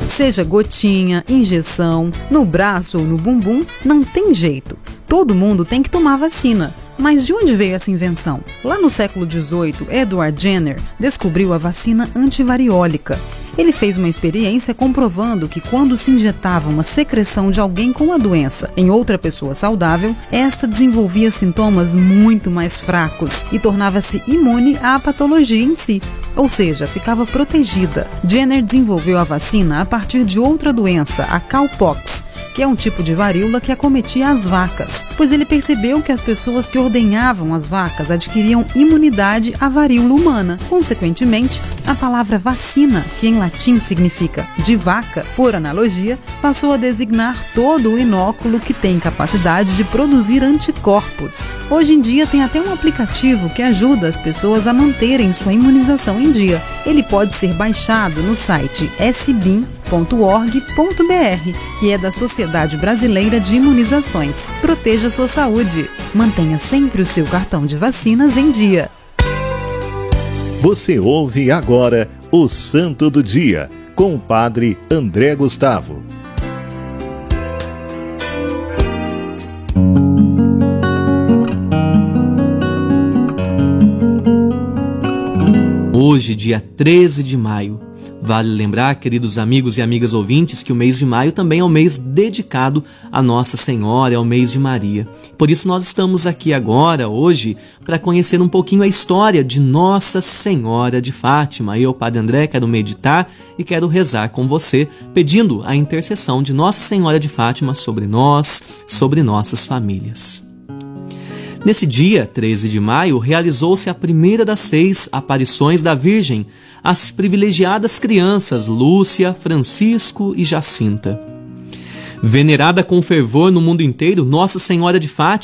Seja gotinha, injeção, no braço ou no bumbum, não tem jeito. Todo mundo tem que tomar vacina. Mas de onde veio essa invenção? Lá no século XVIII, Edward Jenner descobriu a vacina antivariólica. Ele fez uma experiência comprovando que quando se injetava uma secreção de alguém com a doença em outra pessoa saudável, esta desenvolvia sintomas muito mais fracos e tornava-se imune à patologia em si. Ou seja, ficava protegida. Jenner desenvolveu a vacina a partir de outra doença, a cowpox, que é um tipo de varíola que acometia as vacas, pois ele percebeu que as pessoas que ordenhavam as vacas adquiriam imunidade à varíola humana. Consequentemente, a palavra vacina, que em latim significa de vaca, por analogia, passou a designar todo o inóculo que tem capacidade de produzir anticorpos. Hoje em dia tem até um aplicativo que ajuda as pessoas a manterem sua imunização em dia. Ele pode ser baixado no site sbim.org.br, que é da Sociedade Brasileira de Imunizações. Proteja sua saúde. Mantenha sempre o seu cartão de vacinas em dia. Você ouve agora o Santo do Dia, com o Padre André Gustavo. Hoje, dia 13 de maio. Vale lembrar, queridos amigos e amigas ouvintes, que o mês de maio também é um mês dedicado a Nossa Senhora, é o mês de Maria. Por isso nós estamos aqui agora, hoje, para conhecer um pouquinho a história de Nossa Senhora de Fátima. Eu, Padre André, quero meditar e quero rezar com você, pedindo a intercessão de Nossa Senhora de Fátima sobre nós, sobre nossas famílias. Nesse dia, 13 de maio, realizou-se a primeira das 6 aparições da Virgem às privilegiadas crianças Lúcia, Francisco e Jacinta. Venerada com fervor no mundo inteiro, Nossa Senhora de Fátima